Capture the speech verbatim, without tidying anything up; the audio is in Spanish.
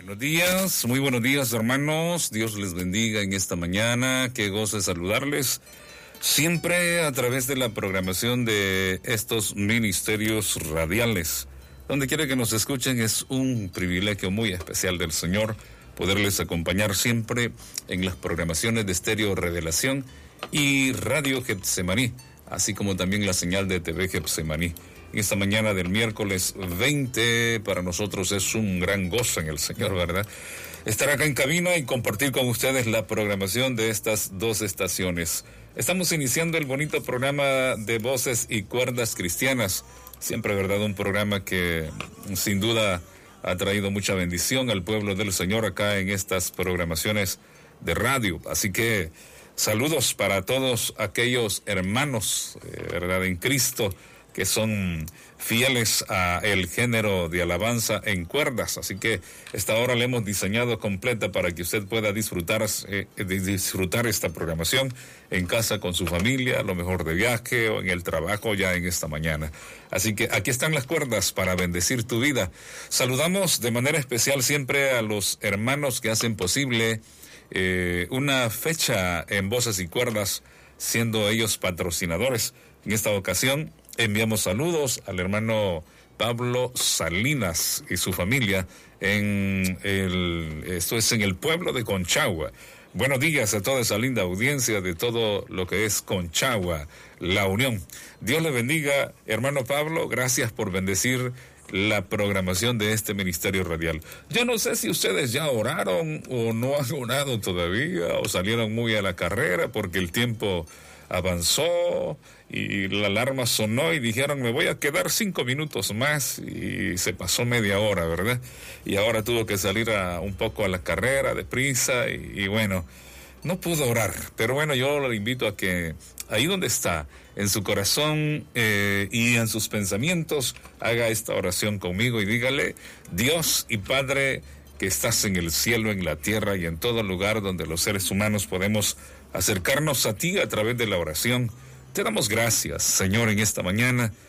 Buenos días, muy buenos días, hermanos. Dios les bendiga en esta mañana. Qué gozo de saludarles. Siempre a través de la programación de estos ministerios radiales. Donde quiera que nos escuchen, es un privilegio muy especial del Señor poderles acompañar siempre en las programaciones de Estéreo Revelación y Radio Getsemaní, así como también la señal de T V Getsemaní. En esta mañana del miércoles veinte, para nosotros es un gran gozo en el Señor, ¿verdad? Estar acá en cabina y compartir con ustedes la programación de estas dos estaciones. Estamos iniciando el bonito programa de Voces y Cuerdas Cristianas. Siempre, ¿verdad? Un programa que sin duda ha traído mucha bendición al pueblo del Señor acá en estas programaciones de radio. Así que saludos para todos aquellos hermanos, eh, ¿verdad? En Cristo, que son fieles a el género de alabanza en cuerdas. Así que esta hora la hemos diseñado completa para que usted pueda disfrutar, eh, disfrutar esta programación en casa con su familia, a lo mejor de viaje o en el trabajo ya en esta mañana. Así que aquí están las cuerdas para bendecir tu vida. Saludamos de manera especial siempre a los hermanos que hacen posible eh, una fecha en Voces y Cuerdas, siendo ellos patrocinadores. En esta ocasión enviamos saludos al hermano Pablo Salinas y su familia en el, esto es en el pueblo de Conchagua. Buenos días a toda esa linda audiencia de todo lo que es Conchagua, La Unión. Dios le bendiga, hermano Pablo, gracias por bendecir la programación de este ministerio radial. Yo no sé si ustedes ya oraron o no han orado todavía o salieron muy a la carrera porque el tiempo avanzó y la alarma sonó y dijeron me voy a quedar cinco minutos más y se pasó media hora, ¿verdad? Y ahora tuvo que salir a, un poco a la carrera deprisa y, y bueno, no pudo orar, pero bueno, yo le invito a que ahí donde está, en su corazón eh, y en sus pensamientos, haga esta oración conmigo y dígale: Dios y Padre que estás en el cielo, en la tierra y en todo lugar donde los seres humanos podemos acercarnos a ti a través de la oración. Te damos gracias, Señor, en esta mañana